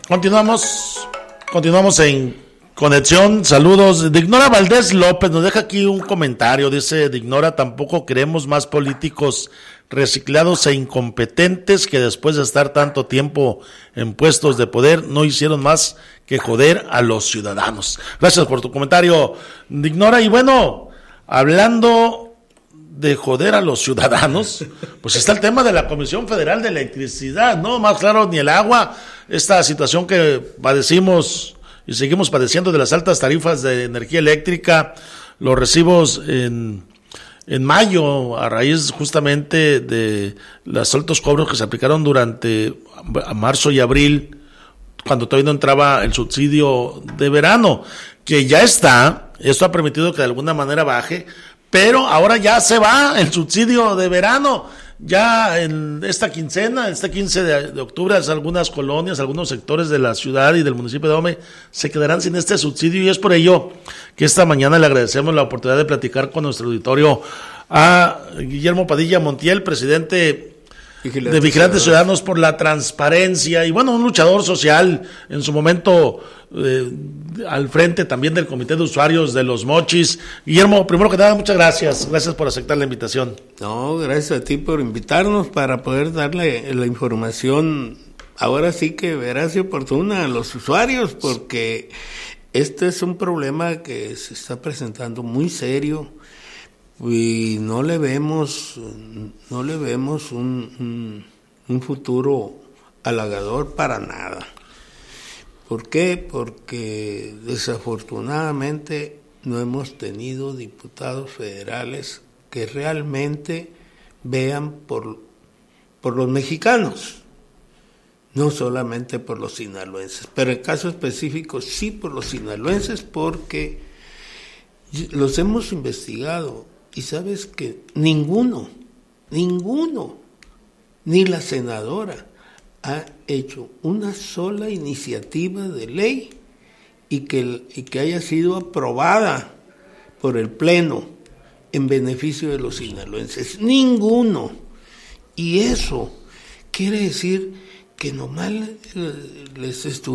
Continuamos en conexión. Saludos. Dignora Valdés López nos deja aquí un comentario. Dice: Dignora, tampoco queremos más políticos reciclados e incompetentes que después de estar tanto tiempo en puestos de poder no hicieron más que joder a los ciudadanos. Gracias por tu comentario, Dignora. Y bueno, hablando de joder a los ciudadanos, pues está el tema de la Comisión Federal de Electricidad, ¿no? Más claro, ni el agua, esta situación que padecimos y seguimos padeciendo de las altas tarifas de energía eléctrica, los recibos en mayo, a raíz justamente de los altos cobros que se aplicaron durante marzo y abril, cuando todavía no entraba el subsidio de verano, que ya está. Esto ha permitido que de alguna manera baje, pero ahora ya se va el subsidio de verano. Ya en esta quincena, este 15 de octubre, algunas colonias, algunos sectores de la ciudad y del municipio de Dome se quedarán sin este subsidio, y es por ello que esta mañana le agradecemos la oportunidad de platicar con nuestro auditorio a Guillermo Padilla Montiel, presidente de Vigilantes Ciudadanos por la Transparencia, y bueno, un luchador social en su momento al frente también del Comité de Usuarios de Los Mochis. Guillermo, primero que nada, muchas gracias por aceptar la invitación. No, gracias a ti por invitarnos para poder darle la información, ahora sí que veraz y oportuna a los usuarios, porque este es un problema que se está presentando muy serio y no le vemos un futuro halagador para nada. ¿Por qué? Porque desafortunadamente no hemos tenido diputados federales que realmente vean por los mexicanos, no solamente por los sinaloenses, pero en caso específico sí por los sinaloenses, porque los hemos investigado y sabes que ninguno, ni la senadora ha hecho una sola iniciativa de ley y que haya sido aprobada por el Pleno en beneficio de los sinaloenses. Ninguno. Y eso quiere decir que nomás les